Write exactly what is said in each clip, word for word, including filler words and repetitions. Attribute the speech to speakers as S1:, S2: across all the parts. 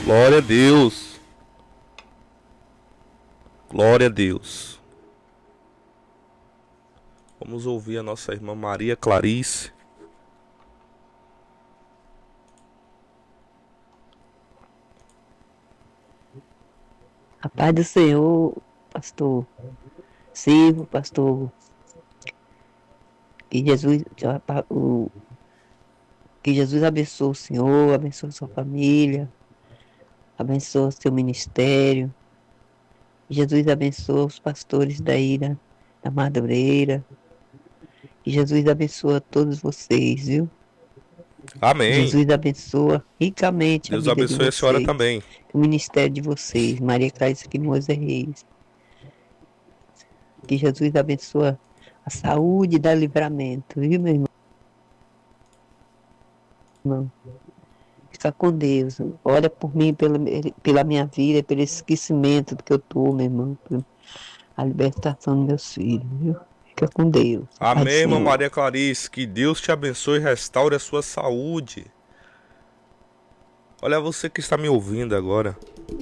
S1: Glória a Deus. Glória a Deus. Vamos ouvir a nossa irmã Maria Clarice.
S2: A paz do Senhor, pastor Silvio, pastor, que Jesus, o, que Jesus abençoe o Senhor, abençoe sua família, abençoe seu ministério. Jesus abençoe os pastores daí da, da Madureira. Que Jesus abençoe a todos vocês, viu? Que
S1: Amém.
S2: Jesus abençoe ricamente a
S1: Deus
S2: vida de
S1: abençoe a senhora
S2: vocês,
S1: também.
S2: o ministério de vocês. Maria Clarice aqui, Moisés Reis. Que Jesus abençoe a saúde e dá livramento, viu, meu irmão? Fica com Deus. Ora por mim, pela, pela minha vida, pelo esquecimento que eu tô, meu irmão. A libertação dos meus filhos, viu? Fica com Deus. A paz do
S1: Amém, irmã
S2: Senhor.
S1: Maria Clarice. Que Deus te abençoe e restaure a sua saúde. Olha, você que está me ouvindo agora.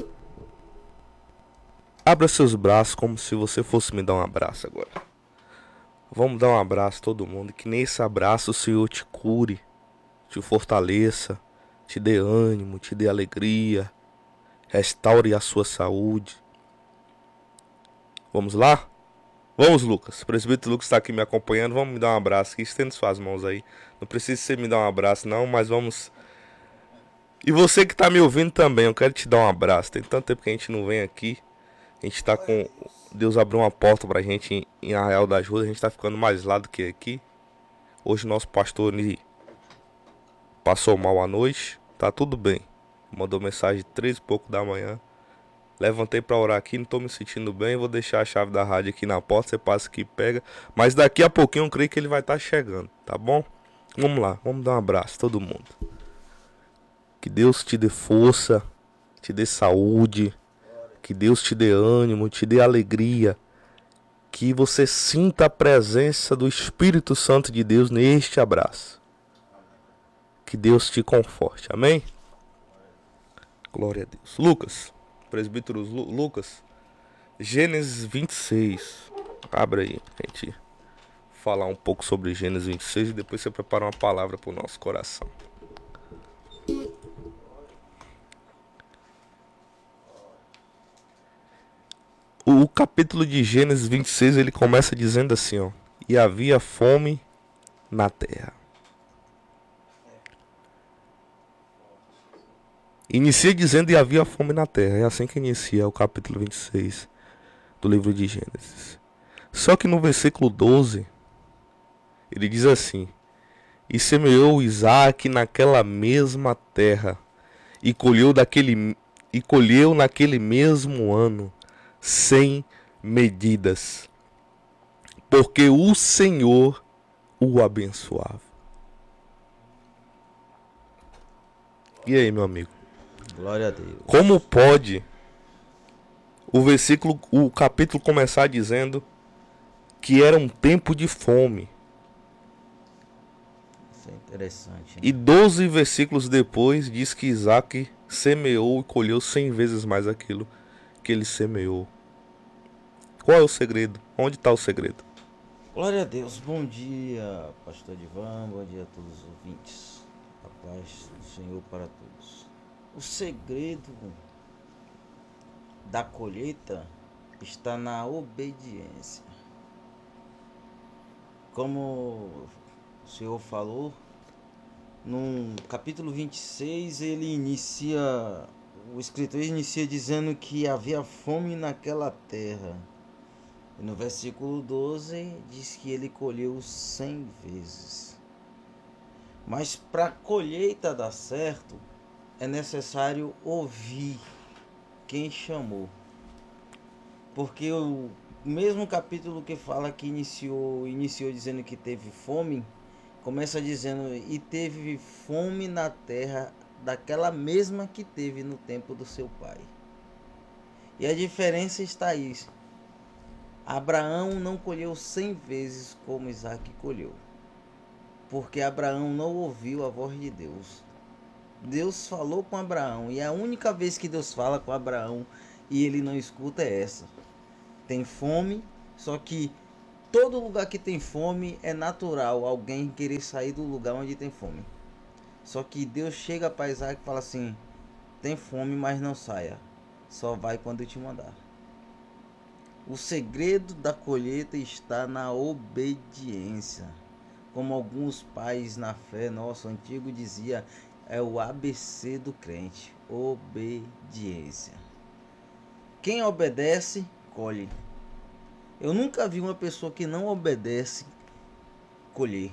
S1: Abra seus braços como se você fosse me dar um abraço agora. Vamos dar um abraço a todo mundo. Que nesse abraço o Senhor te cure, te fortaleça, te dê ânimo, te dê alegria, restaure a sua saúde. Vamos lá? Vamos, Lucas. O presbítero Lucas está aqui me acompanhando. Vamos me dar um abraço aqui. Estende suas mãos aí. Não precisa você me dar um abraço não, mas vamos... E você que está me ouvindo também, eu quero te dar um abraço. Tem tanto tempo que a gente não vem aqui. A gente está com... Deus abriu uma porta pra gente em Arraial da Ajuda. A gente está ficando mais lá do que aqui. Hoje o nosso pastor ele passou mal à noite. Tá tudo bem. Mandou mensagem três e pouco da manhã. Levantei pra orar aqui, não tô me sentindo bem. Vou deixar a chave da rádio aqui na porta. Você passa aqui e pega. Mas daqui a pouquinho eu creio que ele vai estar chegando, tá bom? Vamos lá, vamos dar um abraço, todo mundo. Que Deus te dê força, te dê saúde. Que Deus te dê ânimo, te dê alegria. Que você sinta a presença do Espírito Santo de Deus neste abraço. Que Deus te conforte, amém? Glória a Deus. Lucas, presbítero Lu- Lucas, Gênesis vinte e seis. Abra aí, pra gente falar um pouco sobre Gênesis vinte e seis e depois você prepara uma palavra para o nosso coração. O, o capítulo de Gênesis vinte e seis, ele começa dizendo assim, ó: e havia fome na terra. Inicia dizendo e havia fome na terra. É assim que inicia o capítulo vinte e seis do livro de Gênesis. Só que no versículo doze, ele diz assim: e semeou Isaac naquela mesma terra, e colheu daquele e colheu naquele mesmo ano, sem medidas, porque o Senhor o abençoava. E aí, meu amigo?
S3: Glória a Deus.
S1: Como pode o versículo, o capítulo começar dizendo que era um tempo de fome?
S3: Isso é interessante, né?
S1: E doze versículos depois diz que Isaac semeou e colheu cem vezes mais aquilo que ele semeou. Qual é o segredo? Onde está o segredo?
S3: Glória a Deus. Bom dia, pastor Divan. Bom dia a todos os ouvintes. A paz do Senhor para todos. O segredo da colheita está na obediência. Como o Senhor falou, no capítulo vinte e seis, ele inicia, o escritor inicia dizendo que havia fome naquela terra. E no versículo doze diz que ele colheu cem vezes. Mas para a colheita dar certo, é necessário ouvir quem chamou. Porque o mesmo capítulo que fala que iniciou, iniciou dizendo que teve fome, começa dizendo, e teve fome na terra daquela mesma que teve no tempo do seu pai. E a diferença está aí. Abraão não colheu cem vezes como Isaac colheu, porque Abraão não ouviu a voz de Deus. Deus falou com Abraão, e a única vez que Deus fala com Abraão e ele não escuta é essa. Tem fome, só que todo lugar que tem fome é natural alguém querer sair do lugar onde tem fome. Só que Deus chega para Isaac e fala assim: tem fome, mas não saia, só vai quando eu te mandar. O segredo da colheita está na obediência. Como alguns pais na fé, nosso antigo dizia, é o A B C do crente: obediência. Quem obedece, colhe. Eu nunca vi uma pessoa que não obedece colher.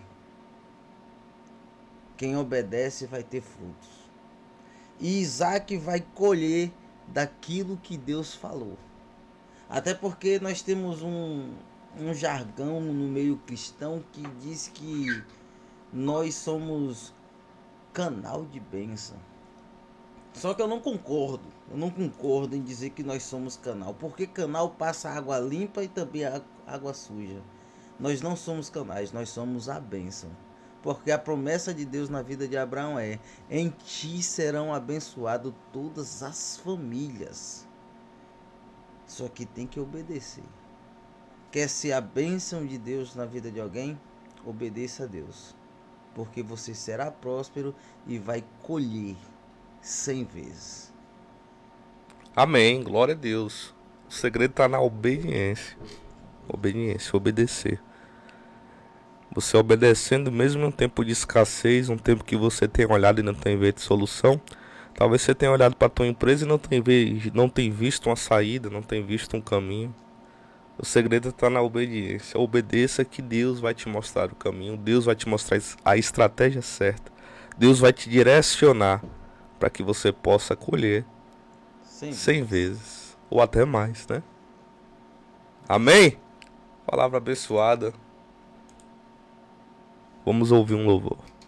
S3: Quem obedece vai ter frutos. E Isaac vai colher daquilo que Deus falou. Até porque nós temos um, um jargão no meio cristão que diz que nós somos canal de bênção. Só que eu não concordo. Eu não concordo em dizer que nós somos canal. Porque canal passa água limpa e também água suja. Nós não somos canais, nós somos a bênção. Porque a promessa de Deus na vida de Abraão é: em ti serão abençoadas todas as famílias. Só que tem que obedecer. Quer ser a bênção de Deus na vida de alguém? Obedeça a Deus. Porque você será próspero e vai colher cem vezes.
S1: Amém, glória a Deus. O segredo está na obediência. Obediência, obedecer. Você obedecendo mesmo em um tempo de escassez, um tempo que você tem olhado e não tem visto solução. Talvez você tenha olhado para a tua empresa e não tem, não tem visto uma saída, não tem visto um caminho. O segredo está na obediência. Obedeça que Deus vai te mostrar o caminho. Deus vai te mostrar a estratégia certa. Deus vai te direcionar para que você possa colher cem vezes. Ou até mais, né? Amém? Palavra abençoada. Vamos ouvir um louvor.